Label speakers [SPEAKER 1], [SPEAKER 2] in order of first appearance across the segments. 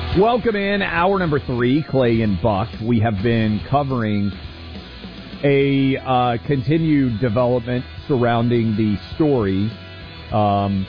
[SPEAKER 1] Welcome in, hour number 3, Clay and Buck. We have been covering a continued development surrounding the story. I'm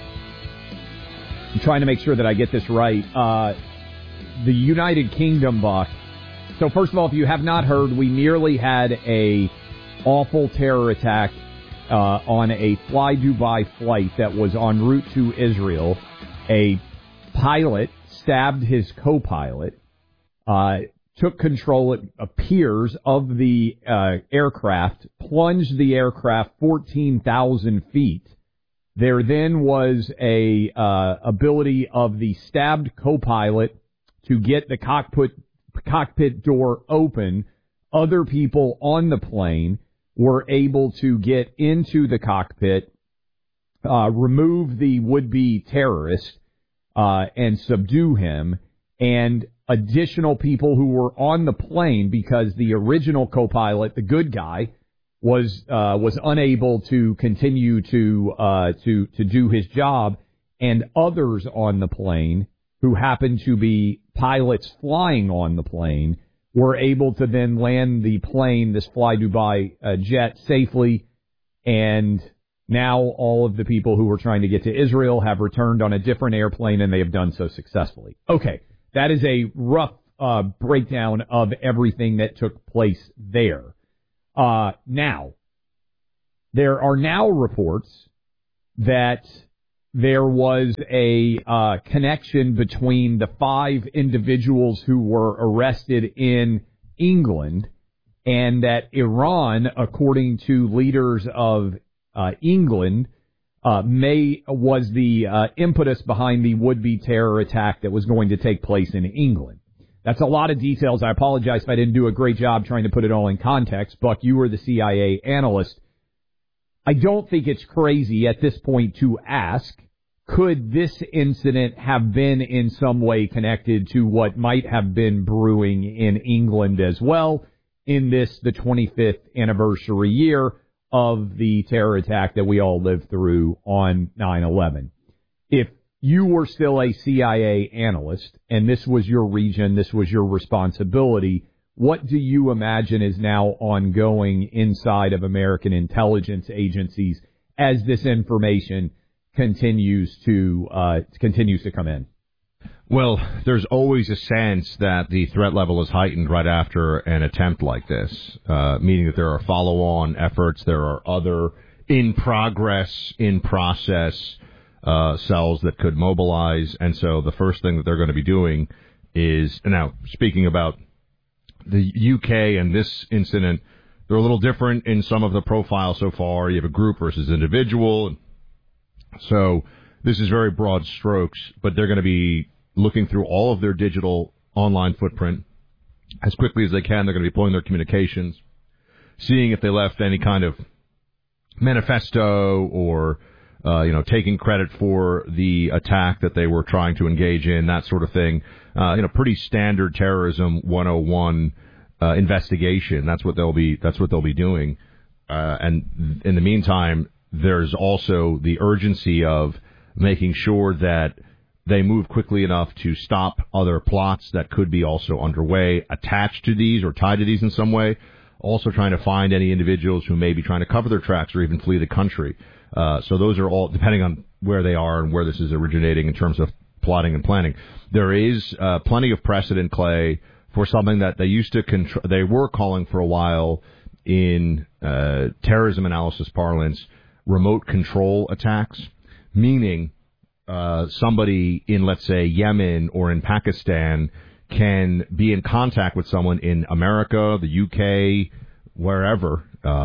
[SPEAKER 1] trying to make sure that I get this right. The United Kingdom, Buck. So first of all, if you have not heard, we nearly had a awful terror attack on a Fly Dubai flight that was en route to Israel. A pilot stabbed his co-pilot, took control, it appears, of the aircraft, plunged the aircraft 14,000 feet. There then was a ability of the stabbed co-pilot to get the cockpit door open. Other people on the plane were able to get into the cockpit, remove the would-be terrorist, and subdue him, and additional people who were on the plane, because the original co-pilot, the good guy, was unable to continue to do his job, and others on the plane who happened to be pilots flying on the plane were able to then land the plane, this Fly Dubai jet, safely, and now all of the people who were trying to get to Israel have returned on a different airplane, and they have done so successfully. Okay, that is a rough breakdown of everything that took place there. Now, there are now reports that there was a connection between the 5 individuals who were arrested in England, and that Iran, according to leaders of England, was the impetus behind the would-be terror attack that was going to take place in England. That's a lot of details. I apologize if I didn't do a great job trying to put it all in context. Buck, you were the CIA analyst. I don't think it's crazy at this point to ask, could this incident have been in some way connected to what might have been brewing in England as well in this, the 25th anniversary year of the terror attack that we all lived through on 9/11. If you were still a CIA analyst and this was your region, this was your responsibility, what do you imagine is now ongoing inside of American intelligence agencies as this information continues to come in?
[SPEAKER 2] Well, there's always a sense that the threat level is heightened right after an attempt like this, meaning that there are follow-on efforts, there are other in-process cells that could mobilize, and so the first thing that they're going to be doing is, now, speaking about the UK and this incident, they're a little different in some of the profiles so far. You have a group versus individual, so this is very broad strokes, but they're going to be looking through all of their digital online footprint as quickly as they can. They're going to be pulling their communications, seeing if they left any kind of manifesto or, taking credit for the attack that they were trying to engage in, that sort of thing. Pretty standard terrorism 101 investigation. That's what they'll be doing. And in the meantime, there's also the urgency of making sure that they move quickly enough to stop other plots that could be also underway, attached to these or tied to these in some way. Also trying to find any individuals who may be trying to cover their tracks or even flee the country. So those are all, depending on where they are and where this is originating in terms of plotting and planning. There is plenty of precedent, Clay, for something that they used to they were calling for a while in terrorism analysis parlance, remote control attacks, meaning somebody in, let's say, Yemen or in Pakistan can be in contact with someone in America, the UK, wherever,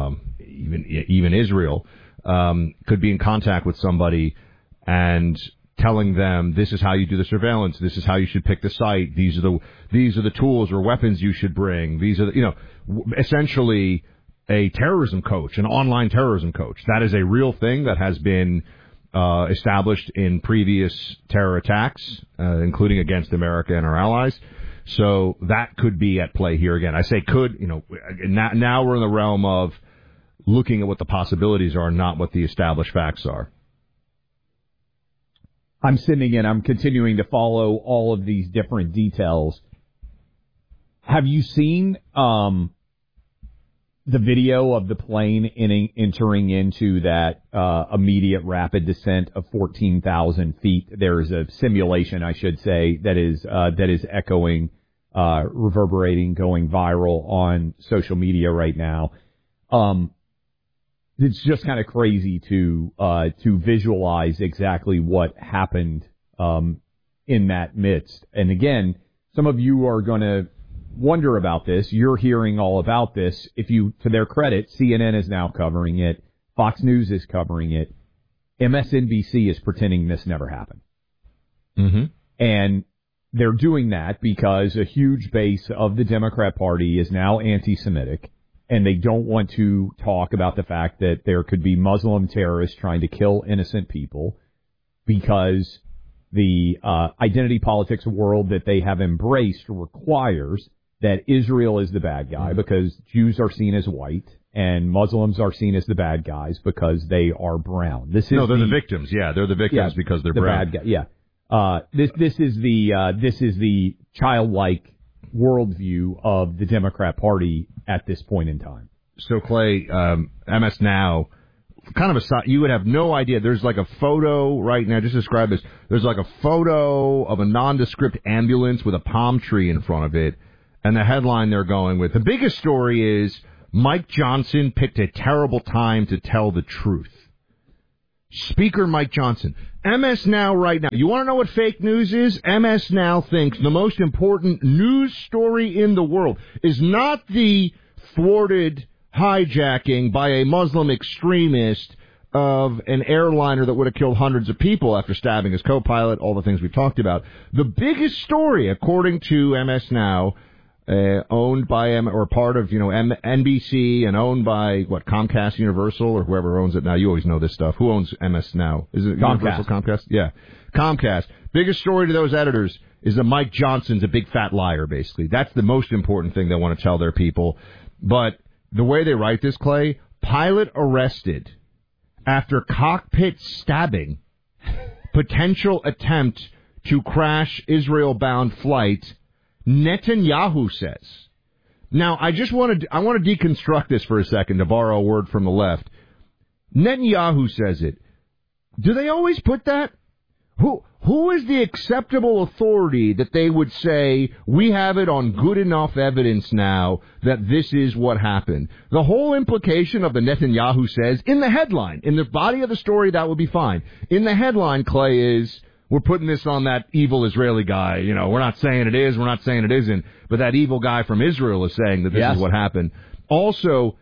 [SPEAKER 2] even Israel, could be in contact with somebody and telling them, this is how you do the surveillance, this is how you should pick the site, these are the tools or weapons you should bring, these are essentially a terrorism coach, an online terrorism coach. That is a real thing that has been established in previous terror attacks, including against America and our allies. So that could be at play here again. I say could, now we're in the realm of looking at what the possibilities are, not what the established facts are.
[SPEAKER 1] I'm continuing to follow all of these different details. Have you seen the video of the plane entering into that immediate rapid descent of 14,000 feet? There is a simulation, I should say, that is echoing, reverberating, going viral on social media right now. It's just kind of crazy to visualize exactly what happened in that midst. And again, some of you are going to wonder about this. You're hearing all about this. To their credit, CNN is now covering it. Fox News is covering it. MSNBC is pretending this never happened.
[SPEAKER 2] Mm-hmm.
[SPEAKER 1] And they're doing that because a huge base of the Democrat Party is now anti-Semitic, and they don't want to talk about the fact that there could be Muslim terrorists trying to kill innocent people, because the identity politics world that they have embraced requires that Israel is the bad guy because Jews are seen as white and Muslims are seen as the bad guys because they are brown.
[SPEAKER 2] They're the victims. Yeah, they're the victims because they're brown.
[SPEAKER 1] Bad guy, yeah. This is the childlike worldview of the Democrat Party at this point in time.
[SPEAKER 2] So, Clay, MS Now, kind of you would have no idea. There's like a photo right now. Just describe this. There's like a photo of a nondescript ambulance with a palm tree in front of it, and the headline they're going with. The biggest story is Mike Johnson picked a terrible time to tell the truth. Speaker Mike Johnson. MS Now right now. You want to know what fake news is? MS Now thinks the most important news story in the world is not the thwarted hijacking by a Muslim extremist of an airliner that would have killed hundreds of people after stabbing his co-pilot, all the things we've talked about. The biggest story, according to MS Now, owned by or part of NBC and owned by Comcast, Universal, or whoever owns it now. You always know this stuff. Who owns MS Now? Is it
[SPEAKER 1] Comcast.
[SPEAKER 2] Universal, Comcast? Yeah, Comcast. Biggest story to those editors is that Mike Johnson's a big fat liar. Basically, that's the most important thing they want to tell their people. But the way they write this, Clay, pilot arrested after cockpit stabbing, potential attempt to crash Israel-bound flight. Netanyahu says. Now, I want to deconstruct this for a second, to borrow a word from the left. Netanyahu says it. Do they always put that? Who is the acceptable authority that they would say, we have it on good enough evidence now that this is what happened? The whole implication of the Netanyahu says, in the headline, in the body of the story, that would be fine. In the headline, Clay, is, we're putting this on that evil Israeli guy. We're not saying it is, we're not saying it isn't, but that evil guy from Israel is saying that this is what happened. Also,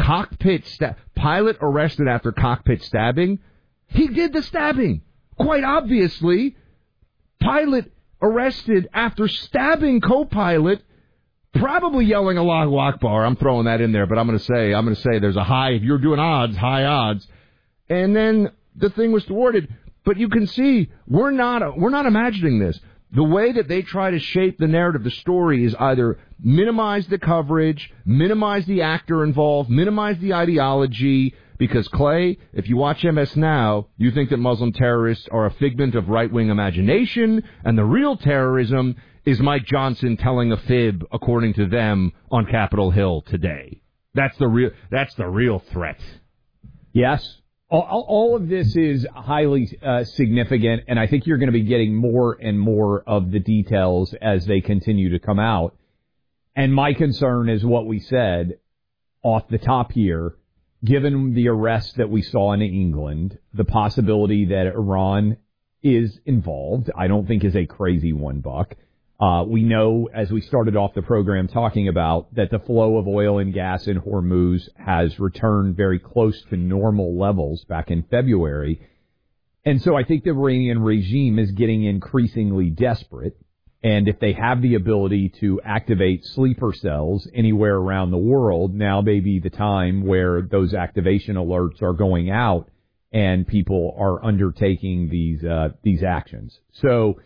[SPEAKER 2] pilot arrested after cockpit stabbing. He did the stabbing. Quite obviously, pilot arrested after stabbing co-pilot, probably yelling Allahu Akbar. I'm throwing that in there, but I'm going to say there's a high, if you're doing odds, high odds. And then the thing was thwarted. But you can see, we're not imagining this. The way that they try to shape the narrative, the story, is either minimize the coverage, minimize the actor involved, minimize the ideology. Because, Clay, if you watch MS Now, you think that Muslim terrorists are a figment of right-wing imagination, and the real terrorism is Mike Johnson telling a fib, according to them, on Capitol Hill today. That's the real threat.
[SPEAKER 1] Yes. All of this is highly significant, and I think you're going to be getting more and more of the details as they continue to come out. And my concern is what we said off the top here, given the arrest that we saw in England, the possibility that Iran is involved, I don't think is a crazy one, Buck. We know, as we started off the program talking about, that the flow of oil and gas in Hormuz has returned very close to normal levels back in February. And so I think the Iranian regime is getting increasingly desperate. And if they have the ability to activate sleeper cells anywhere around the world, now may be the time where those activation alerts are going out and people are undertaking these actions. So,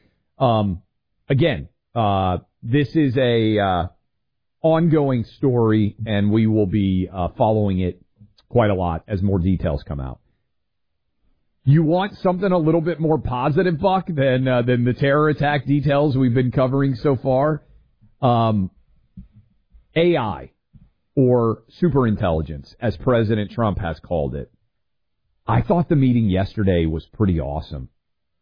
[SPEAKER 1] again, this is a ongoing story, and we will be following it quite a lot as more details come out. You want something a little bit more positive, Buck, than the terror attack details we've been covering so far? AI, or superintelligence, as President Trump has called it. I thought the meeting yesterday was pretty awesome.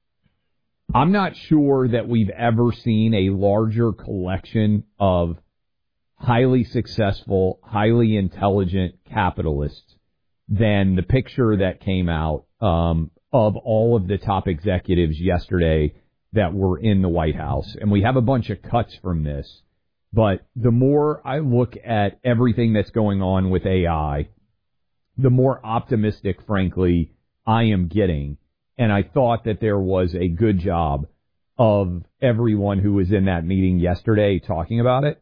[SPEAKER 1] I'm not sure that we've ever seen a larger collection of highly successful, highly intelligent capitalists than the picture that came out of all of the top executives yesterday that were in the White House. And we have a bunch of cuts from this. But the more I look at everything that's going on with AI, the more optimistic, frankly, I am getting. And I thought that there was a good job of everyone who was in that meeting yesterday talking about it.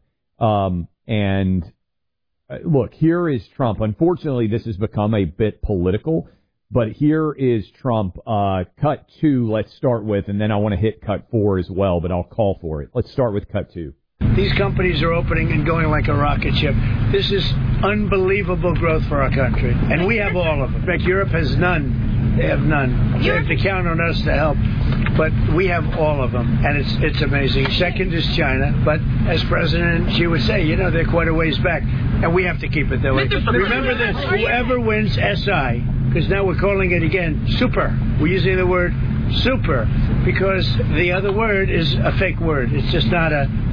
[SPEAKER 1] And look, here is Trump. Unfortunately, this has become a bit political. But here is Trump. Cut 2, let's start with, and then I want to hit cut 4 as well, but I'll call for it. Let's start with cut 2.
[SPEAKER 3] These companies are opening and going like a rocket ship. This is unbelievable growth for our country, and we have all of them. In fact, Europe has none. They have none. They have to count on us to help, but we have all of them, and it's amazing. Second is China, but as President Xi would say, they're quite a ways back, and we have to keep it that way. Remember this, whoever wins SI, because now we're calling it again super. We're using the word super because the other word is a fake word. It's just not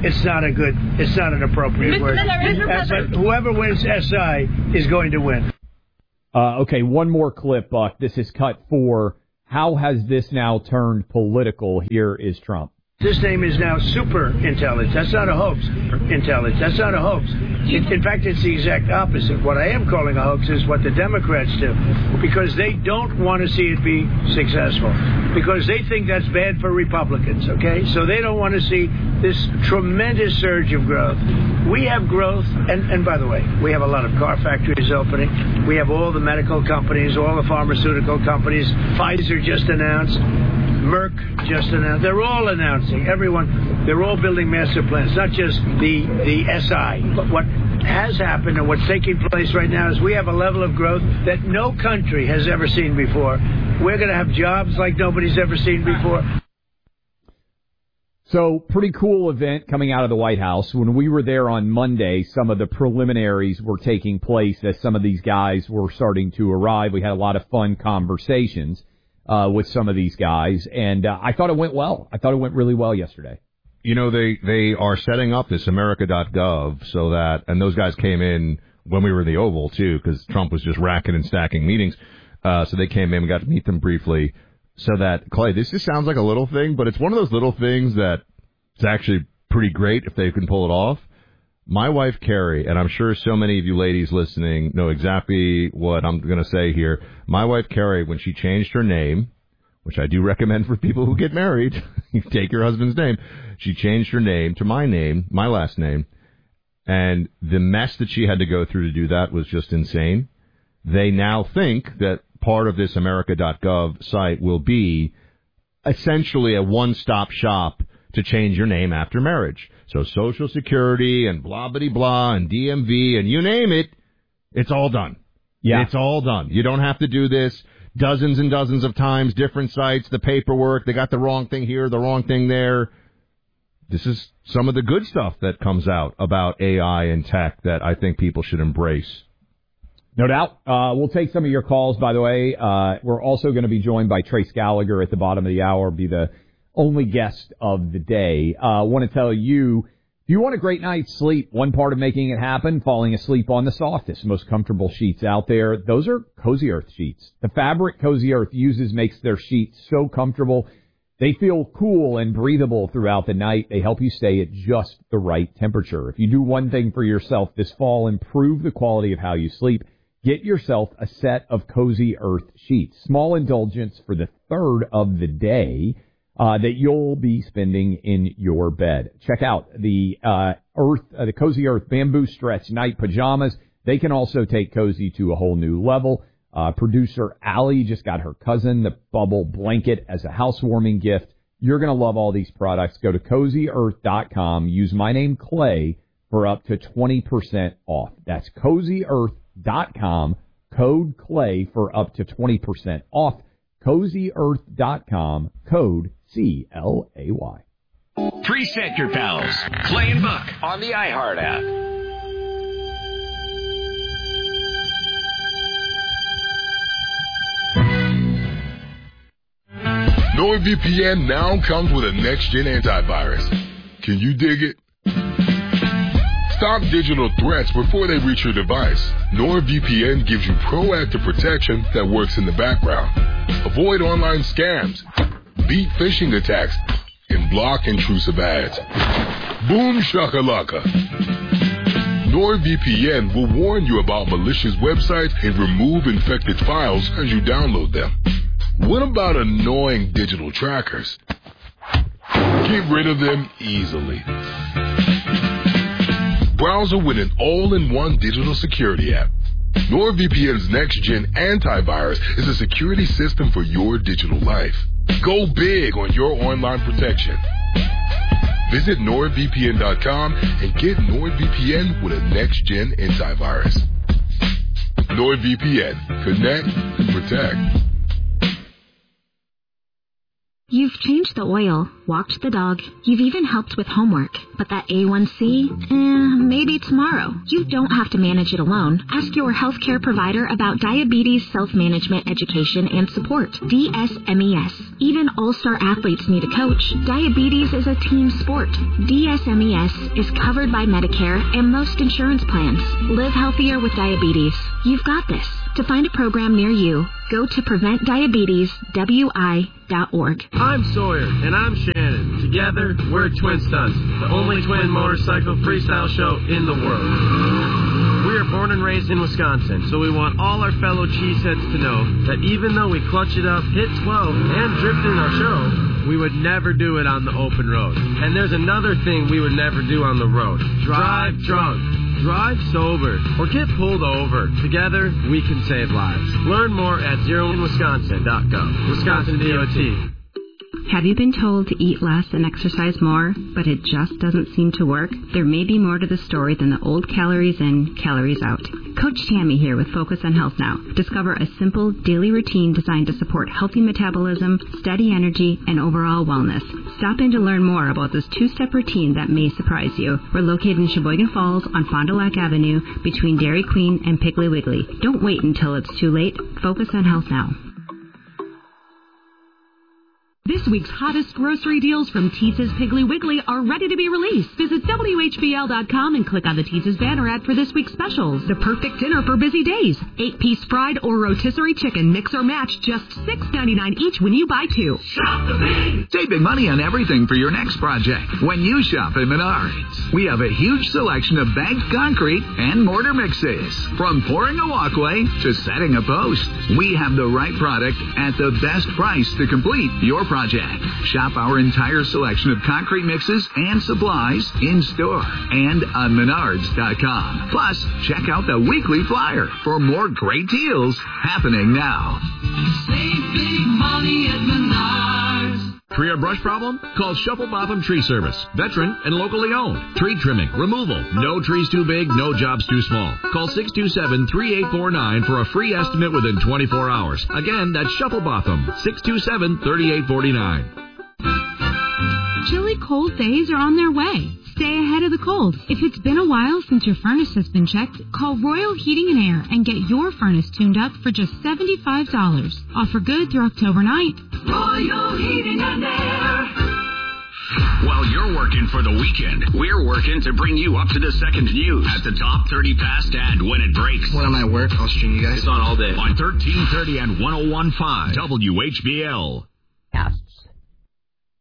[SPEAKER 3] an appropriate word. But whoever wins SI is going to win.
[SPEAKER 1] Okay, one more clip, Buck. This is cut 4. How has this now turned political? Here is Trump.
[SPEAKER 3] This name is now super intelligence. That's not a hoax. Intelligence. That's not a hoax. In fact, it's the exact opposite. What I am calling a hoax is what the Democrats do, because they don't want to see it be successful, because they think that's bad for Republicans, okay? So they don't want to see this tremendous surge of growth. We have growth, and by the way, we have a lot of car factories opening. We have all the medical companies, all the pharmaceutical companies. Pfizer just announced. Merck just announced. They're all announcing. Everyone. They're all building master plans, not just the SI. But what has happened and what's taking place right now is we have a level of growth that no country has ever seen before. We're going to have jobs like nobody's ever seen before.
[SPEAKER 1] So, pretty cool event coming out of the White House. When we were there on Monday, some of the preliminaries were taking place as some of these guys were starting to arrive. We had a lot of fun conversations with some of these guys, and I thought it went well. I thought it went really well yesterday.
[SPEAKER 2] They are setting up this America.gov so that, and those guys came in when we were in the Oval, too, because Trump was just racking and stacking meetings. So they came in, we got to meet them briefly, so that, Clay, this just sounds like a little thing, but it's one of those little things that it's actually pretty great if they can pull it off. My wife, Carrie, and I'm sure so many of you ladies listening know exactly what I'm going to say here. My wife, Carrie, when she changed her name, which I do recommend for people who get married, you take your husband's name, she changed her name to my name, my last name, and the mess that she had to go through to do that was just insane. They now think that part of this America.gov site will be essentially a one-stop shop to change your name after marriage. So Social Security and blah-bitty-blah and DMV and you name it, it's all done.
[SPEAKER 1] Yeah.
[SPEAKER 2] It's all done. You don't have to do this dozens and dozens of times, different sites, the paperwork, they got the wrong thing here, the wrong thing there. This is some of the good stuff that comes out about AI and tech that I think people should embrace.
[SPEAKER 1] No doubt. We'll take some of your calls, by the way. We're also going to be joined by Trace Gallagher at the bottom of the hour, be the only guest of the day. I want to tell you, if you want a great night's sleep, one part of making it happen, falling asleep on the softest, most comfortable sheets out there, those are Cozy Earth sheets. The fabric Cozy Earth uses makes their sheets so comfortable. They feel cool and breathable throughout the night. They help you stay at just the right temperature. If you do one thing for yourself this fall, improve the quality of how you sleep. Get yourself a set of Cozy Earth sheets. Small indulgence for the third of the day that you'll be spending in your bed. Check out the Cozy Earth Bamboo Stretch Night Pajamas. They can also take cozy to a whole new level. Producer Allie just got her cousin the bubble blanket as a housewarming gift. You're going to love all these products. Go to CozyEarth.com. Use my name, Clay, for up to 20% off. That's CozyEarth.com. Code Clay for up to 20% off. CozyEarth.com, code CLAY.
[SPEAKER 4] Preset your pals. Clay and Buck on the iHeart app.
[SPEAKER 5] NordVPN now comes with a next-gen antivirus. Can you dig it? Stop digital threats before they reach your device. NordVPN gives you proactive protection that works in the background. Avoid online scams, beat phishing attacks, and block intrusive ads. Boom shakalaka. NordVPN will warn you about malicious websites and remove infected files as you download them. What about annoying digital trackers? Get rid of them easily. Browser with an all-in-one digital security app. NordVPN's next-gen antivirus is a security system for your digital life. Go big on your online protection. Visit NordVPN.com and get NordVPN with a next-gen antivirus. NordVPN. Connect and protect.
[SPEAKER 6] You've changed the oil, walked the dog, you've even helped with homework. But that A1C? Maybe tomorrow. You don't have to manage it alone. Ask your healthcare provider about diabetes self-management education and support. DSMES. Even all-star athletes need a coach. Diabetes is a team sport. DSMES is covered by Medicare and most insurance plans. Live healthier with diabetes. You've got this. To find a program near you, go to PreventDiabetesWI.org.
[SPEAKER 7] I'm Sawyer, and I'm Shannon. Together, we're Twin Stunts, the only twin motorcycle freestyle show in the world. We are born and raised in Wisconsin, so we want all our fellow cheeseheads to know that even though we clutch it up, hit 12, and drift in our show, we would never do it on the open road. And there's another thing we would never do on the road. Drive drunk. Drive sober or get pulled over. Together, we can save lives. Learn more at zeroinwisconsin.gov. Wisconsin DOT.
[SPEAKER 8] Have you been told to eat less and exercise more, but it just doesn't seem to work? There may be more to the story than the old calories in, calories out. Coach Tammy here with Focus on Health Now. Discover a simple daily routine designed to support healthy metabolism, steady energy, and overall wellness. Stop in to learn more about this two-step routine that may surprise you. We're located in Sheboygan Falls on Fond du Lac Avenue between Dairy Queen and Piggly Wiggly. Don't wait until it's too late. Focus on Health Now.
[SPEAKER 9] This week's hottest grocery deals from Teetz's Piggly Wiggly are ready to be released. Visit WHBL.com and click on the Teetz's banner ad for this week's specials. The perfect dinner for busy days. 8-piece fried or rotisserie chicken, mix or match, just $6.99 each when you buy 2.
[SPEAKER 10] Shop the big. Save big money on everything for your next project when you shop at Menards. We have a huge selection of bagged concrete and mortar mixes. From pouring a walkway to setting a post, we have the right product at the best price to complete your project. Shop our entire selection of concrete mixes and supplies in store and on Menards.com. Plus, check out the weekly flyer for more great deals happening now.
[SPEAKER 11] Save big money at Menards.
[SPEAKER 12] Tree or brush problem? Call Shuffle Botham Tree Service. Veteran and locally owned. Tree trimming, removal. No trees too big, no jobs too small. Call 627-3849 for a free estimate within 24 hours. Again, that's Shuffle Botham. 627-3849.
[SPEAKER 9] Chilly cold days are on their way. Stay ahead of the cold. If it's been a while since your furnace has been checked, call Royal Heating and Air and get your furnace tuned up for just $75. Offer good through October 9th.
[SPEAKER 11] Royal Heating and Air.
[SPEAKER 4] While you're working for the weekend, we're working to bring you up to the second news at the top 30 past and when it breaks.
[SPEAKER 13] When I'm at work, I'll stream you guys.
[SPEAKER 4] It's on all day. On 1330 and 101.5 WHBL.
[SPEAKER 14] Yes.